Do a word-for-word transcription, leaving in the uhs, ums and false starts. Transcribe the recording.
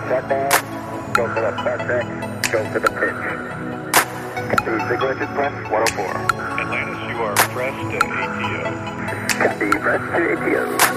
Shut down. Go for the bus X. Go for the pitch. The signal engine press one oh four. Atlantis, you are pressed to A T O. Copy, press to A T O.